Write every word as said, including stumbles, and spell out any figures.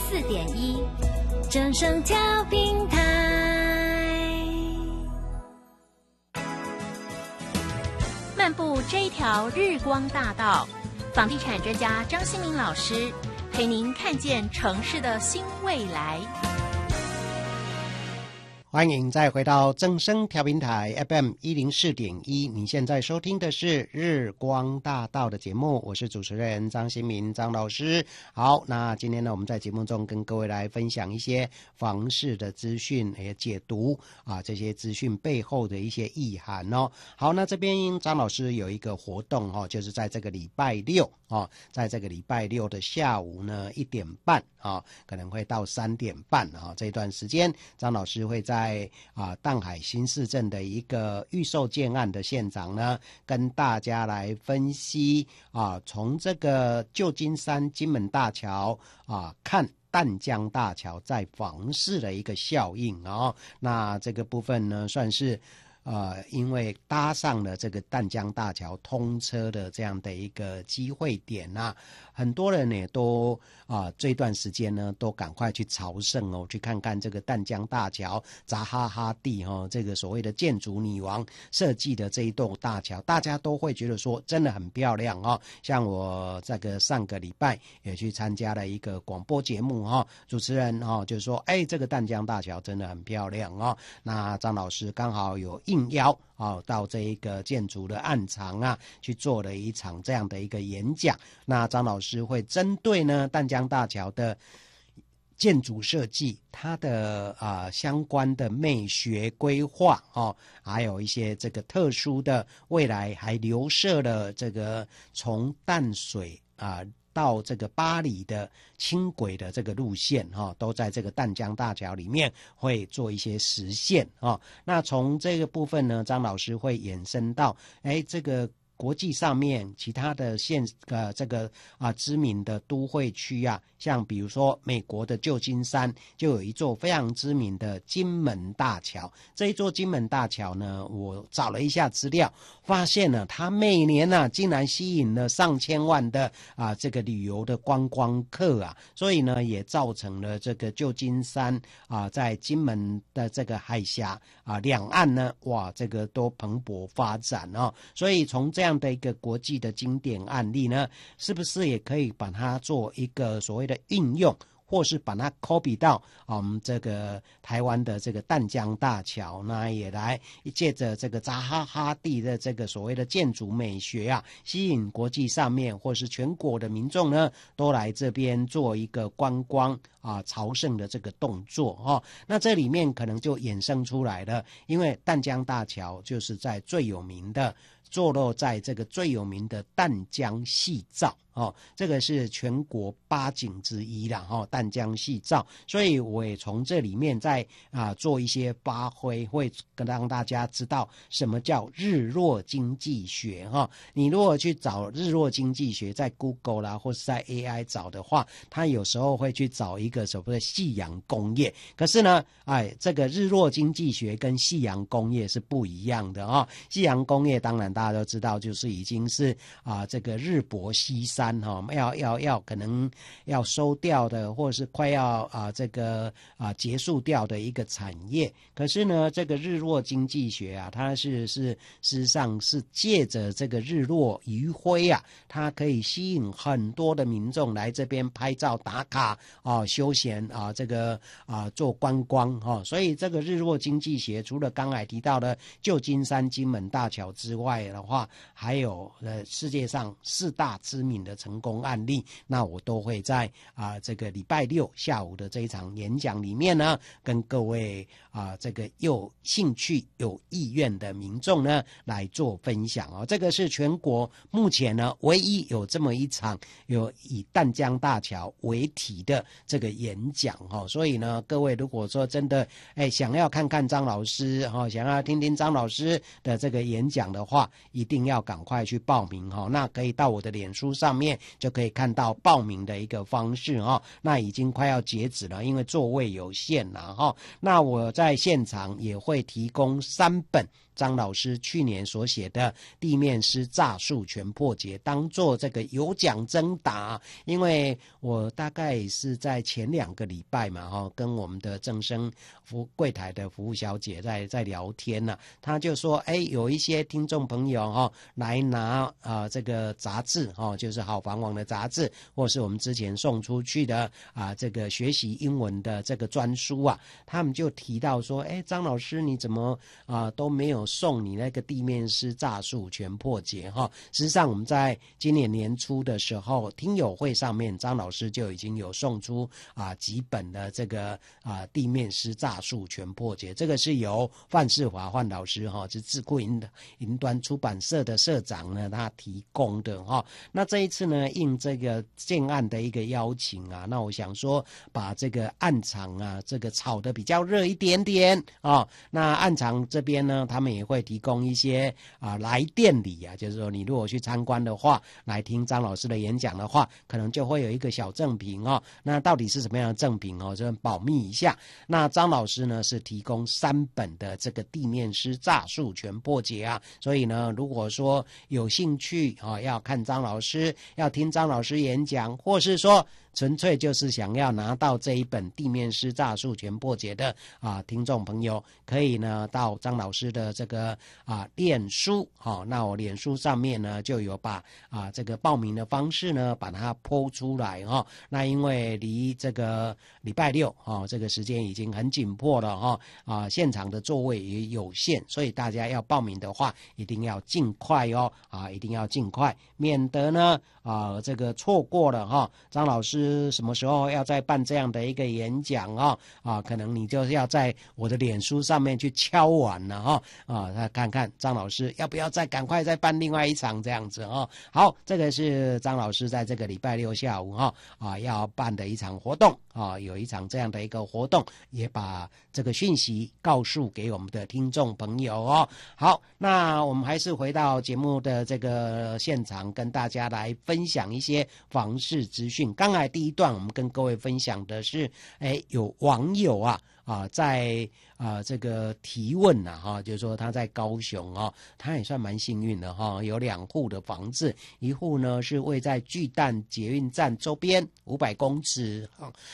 四点一，正声调频台。漫步这一条日光大道，房地产专家张新民老师陪您看见城市的新未来。 欢迎再回到正声调频台 F M 一零四点一，你现在收听的是日光大道的节目，我是主持人张新民张老师。好，那今天呢，我们在节目中跟各位来分享一些房市的资讯，也解读啊这些资讯背后的一些意涵哦。好，那这边张老师有一个活动哦，就是在这个礼拜六哦，在这个礼拜六的下午呢一点半啊，可能会到三点半啊，这段时间张老师会在在啊淡海新市镇的一个预售建案的现场呢，跟大家来分析啊，从这个旧金山金门大桥啊看淡江大桥在房市的一个效应哦。那这个部分呢，算是呃，因为搭上了这个淡江大桥通车的这样的一个机会点啊，很多人呢都啊、呃、这段时间呢都赶快去朝圣哦，去看看这个淡江大桥扎哈哈蒂哦，这个所谓的建筑女王设计的这一栋大桥，大家都会觉得说真的很漂亮哦。像我这个上个礼拜也去参加了一个广播节目哦，主持人哦就说，哎，这个淡江大桥真的很漂亮哦。那张老师刚好有应邀哦，到这一个建筑的案场啊，去做了一场这样的一个演讲。那张老师会针对呢淡江大桥的建筑设计，它的啊、呃、相关的美学规划哦，还有一些这个特殊的未来还留设了这个从淡水啊。呃到这个巴黎的轻轨的这个路线哈、哦，都在这个淡江大桥里面会做一些实现哦。那从这个部分呢，张老师会延伸到，哎，这个国际上面其他的县呃这个啊知名的都会区啊，像比如说美国的旧金山就有一座非常知名的金门大桥。这一座金门大桥呢，我找了一下资料，发现呢它每年呢、啊、竟然吸引了上千万的啊这个旅游的观光客啊，所以呢也造成了这个旧金山啊在金门的这个海峡啊两岸呢哇这个都蓬勃发展哦。所以从这样这样的一个国际的经典案例呢，是不是也可以把它做一个所谓的应用，或是把它 copy 到我们、嗯、这个台湾的这个淡江大桥，那也来借着这个扎哈哈蒂的这个所谓的建筑美学啊，吸引国际上面或是全国的民众呢，都来这边做一个观光啊朝圣的这个动作哦。那这里面可能就衍生出来了，因为淡江大桥就是在最有名的。坐落在这个最有名的淡江细造哦，这个是全国八景之一啦哈、哦，淡江细造，所以我也从这里面再啊做一些发挥，会跟让大家知道什么叫日落经济学哈、哦。你如果去找日落经济学，在 Google 啦或是在 A I 找的话，它有时候会去找一个所谓的夕阳工业，可是呢，哎，这个日落经济学跟夕阳工业是不一样的啊、哦。夕阳工业当然大家都知道，就是已经是啊这个日薄西山哈、哦，要要要可能要收掉的，或是快要啊这个啊结束掉的一个产业。可是呢，这个日落经济学啊，它是是事实上是借着这个日落余晖啊，它可以吸引很多的民众来这边拍照打卡啊，休闲啊，这个啊做观光哈、哦。所以这个日落经济学除了刚才提到的旧金山金门大桥之外的话，还有呃世界上四大知名的成功案例，那我都会在啊、呃、这个礼拜六下午的这一场演讲里面呢，跟各位啊、呃、这个有兴趣有意愿的民众呢来做分享哦。这个是全国目前呢唯一有这么一场有以淡江大桥为题的这个演讲哦。所以呢，各位如果说真的哎想要看看张老师哈、哦，想要听听张老师的这个演讲的话，一定要赶快去报名哈、哦。那可以到我的脸书上面就可以看到报名的一个方式哈、哦。那已经快要截止了，因为座位有限了哈、哦。那我在现场也会提供三本张老师去年所写的地面师诈术全破解当做这个有奖征答，因为我大概是在前两个礼拜嘛哈，跟我们的正生服柜台的服务小姐在在聊天呢、啊，她就说，哎，有一些听众朋友哈、哦、来拿啊、呃、这个杂志哈、哦，就是好房网的杂志，或是我们之前送出去的啊这个学习英文的这个专书啊，他们就提到说，哎，张老师你怎么啊都没有送你那个地面师诈术全破解哈、哦？事实上我们在今年年初的时候，听友会上面张老师就已经有送出啊几本的这个啊地面师诈术全破解，这个是由范世华范老师哈、哦，是智库云云端出版社的社长呢他提供的哈、哦。那这一次呢，应这个建案的一个邀请啊，那我想说把这个案场啊这个炒得比较热一点点啊、哦。那案场这边呢，他们也会提供一些啊来店礼啊，就是说你如果去参观的话，来听张老师的演讲的话，可能就会有一个小赠品哦。那到底是什么样的赠品哦？就保密一下。那张老师呢是提供三本的这个地面师诈术全破解啊，所以呢，如果说有兴趣啊、哦，要看张老师，要听张老师演讲，或是说纯粹就是想要拿到这一本地面师诈术全破解的啊，听众朋友可以呢到张老师的这个啊脸书，好、哦，那我脸书上面呢就有把啊这个报名的方式呢把它po出来哈、哦。那因为离这个礼拜六哦，这个时间已经很紧迫了哈、哦、啊，现场的座位也有限，所以大家要报名的话一定要尽快哦啊，一定要尽快，免得呢啊这个错过了哈、哦，张老师什么时候要再办这样的一个演讲啊、哦、啊，可能你就是要在我的脸书上面去敲碗了哈、哦、啊，那看看张老师要不要再赶快再办另外一场这样子哦。好，这个是张老师在这个礼拜六下午哈 啊, 啊要办的一场活动啊，有一场这样的一个活动，也把这个讯息告诉给我们的听众朋友哦。好，那我们还是回到节目的这个现场，跟大家来分享一些房市资讯。刚才第一段我们跟各位分享的是，哎，有网友啊啊在啊这个提问呐、啊、哈，就是说他在高雄啊，他也算蛮幸运的哈、啊，有两户的房子，一户呢是位在巨蛋捷运站周边五百公尺，